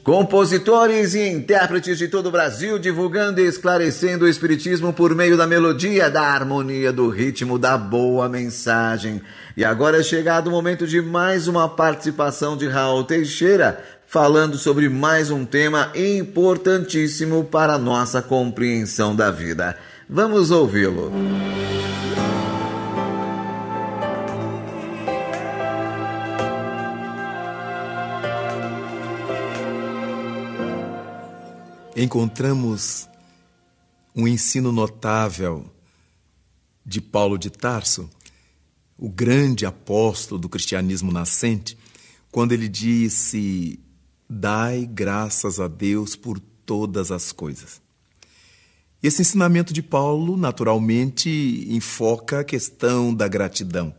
Compositores e intérpretes de todo o Brasil divulgando e esclarecendo o Espiritismo por meio da melodia, da harmonia, do ritmo, da boa mensagem. E agora é chegado o momento de mais uma participação de Raul Teixeira, falando sobre mais um tema importantíssimo para a nossa compreensão da vida. Vamos ouvi-lo. Encontramos um ensino notável de Paulo de Tarso, o grande apóstolo do cristianismo nascente, quando ele disse: dai graças a Deus por todas as coisas. Esse ensinamento de Paulo, naturalmente, enfoca a questão da gratidão.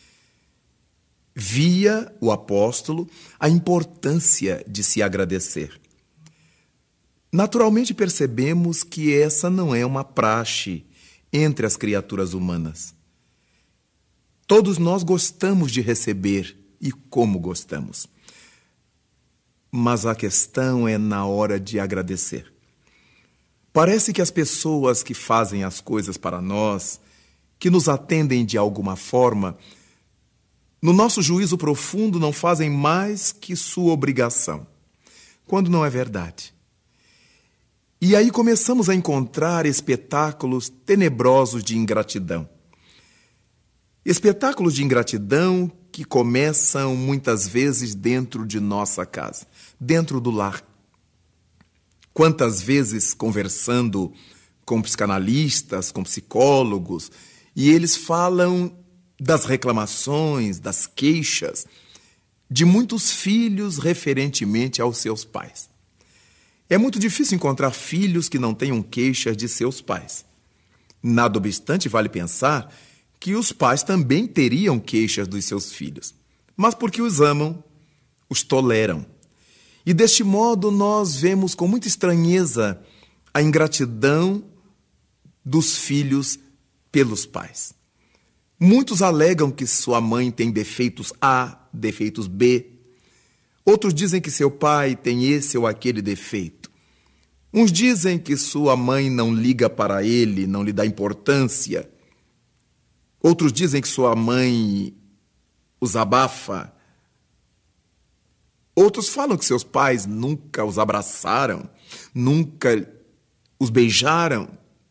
Via o apóstolo a importância de se agradecer. Naturalmente percebemos que essa não é uma praxe entre as criaturas humanas. Todos nós gostamos de receber, e como gostamos. Mas a questão é na hora de agradecer. Parece que as pessoas que fazem as coisas para nós, que nos atendem de alguma forma, no nosso juízo profundo não fazem mais que sua obrigação, quando não é verdade. E aí começamos a encontrar espetáculos tenebrosos de ingratidão. Espetáculos de ingratidão que começam muitas vezes dentro de nossa casa, dentro do lar. Quantas vezes conversando com psicanalistas, com psicólogos, e eles falam das reclamações, das queixas de muitos filhos referentemente aos seus pais. É muito difícil encontrar filhos que não tenham queixas de seus pais. Nada obstante, vale pensar que os pais também teriam queixas dos seus filhos, mas porque os amam, os toleram. E deste modo nós vemos com muita estranheza a ingratidão dos filhos pelos pais. Muitos alegam que sua mãe tem defeitos A, defeitos B. Outros dizem que seu pai tem esse ou aquele defeito. Uns dizem que sua mãe não liga para ele, não lhe dá importância. Outros dizem que sua mãe os abafa. Outros falam que seus pais nunca os abraçaram, nunca os beijaram.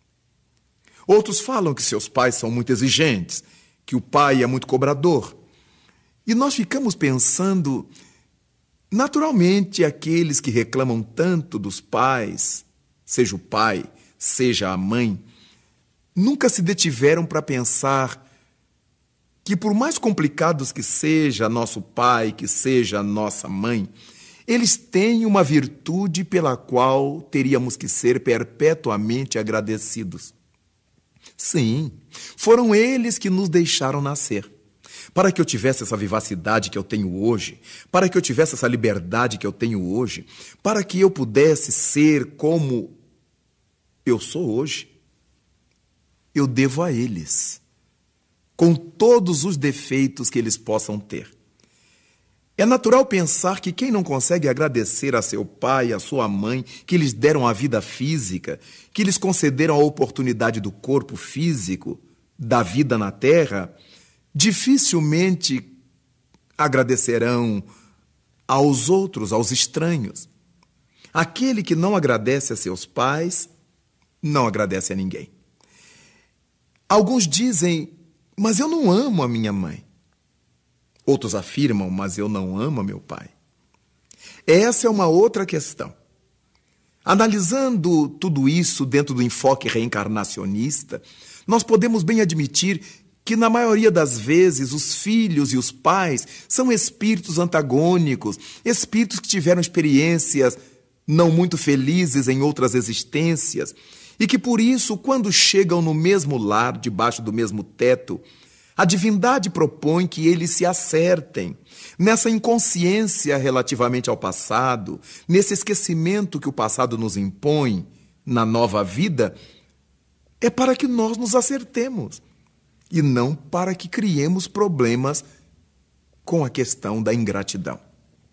Outros falam que seus pais são muito exigentes, que o pai é muito cobrador. E nós ficamos pensando... Naturalmente, aqueles que reclamam tanto dos pais, seja o pai, seja a mãe, nunca se detiveram para pensar que, por mais complicados que seja nosso pai, que seja a nossa mãe, eles têm uma virtude pela qual teríamos que ser perpetuamente agradecidos. Sim, foram eles que nos deixaram nascer. Para que eu tivesse essa vivacidade que eu tenho hoje, para que eu tivesse essa liberdade que eu tenho hoje, para que eu pudesse ser como eu sou hoje, eu devo a eles, com todos os defeitos que eles possam ter. É natural pensar que quem não consegue agradecer a seu pai, a sua mãe, que lhes deram a vida física, que lhes concederam a oportunidade do corpo físico, da vida na terra, dificilmente agradecerão aos outros, aos estranhos. Aquele que não agradece a seus pais, não agradece a ninguém. Alguns dizem, mas eu não amo a minha mãe. Outros afirmam, mas eu não amo a meu pai. Essa é uma outra questão. Analisando tudo isso dentro do enfoque reencarnacionista, nós podemos bem admitir que na maioria das vezes os filhos e os pais são espíritos antagônicos, espíritos que tiveram experiências não muito felizes em outras existências e que por isso, quando chegam no mesmo lar, debaixo do mesmo teto, a divindade propõe que eles se acertem nessa inconsciência relativamente ao passado, nesse esquecimento que o passado nos impõe na nova vida, é para que nós nos acertemos. E não para que criemos problemas com a questão da ingratidão.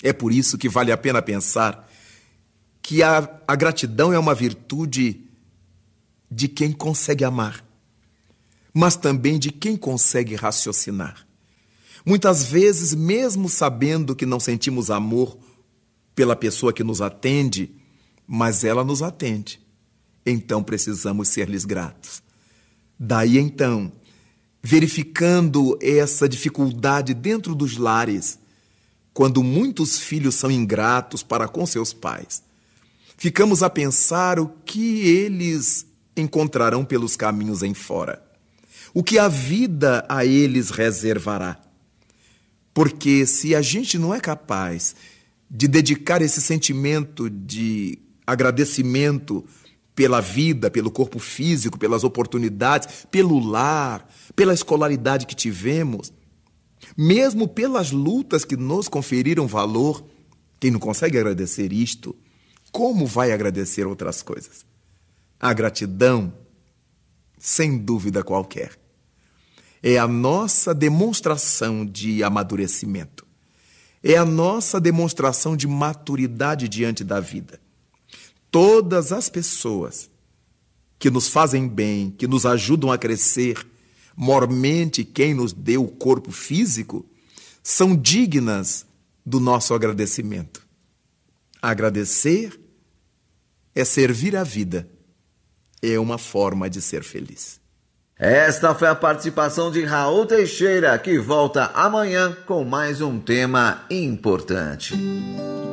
É por isso que vale a pena pensar que a gratidão é uma virtude de quem consegue amar, mas também de quem consegue raciocinar. Muitas vezes, mesmo sabendo que não sentimos amor pela pessoa que nos atende, mas ela nos atende. Então precisamos ser-lhes gratos. Daí então, verificando essa dificuldade dentro dos lares, quando muitos filhos são ingratos para com seus pais, ficamos a pensar o que eles encontrarão pelos caminhos em fora, o que a vida a eles reservará. Porque se a gente não é capaz de dedicar esse sentimento de agradecimento pela vida, pelo corpo físico, pelas oportunidades, pelo lar, pela escolaridade que tivemos, mesmo pelas lutas que nos conferiram valor, quem não consegue agradecer isto, como vai agradecer outras coisas? A gratidão, sem dúvida qualquer, é a nossa demonstração de amadurecimento. É a nossa demonstração de maturidade diante da vida. Todas as pessoas que nos fazem bem, que nos ajudam a crescer, mormente quem nos deu o corpo físico, são dignas do nosso agradecimento. Agradecer é servir a vida. É uma forma de ser feliz. Esta foi a participação de Raul Teixeira, que volta amanhã com mais um tema importante.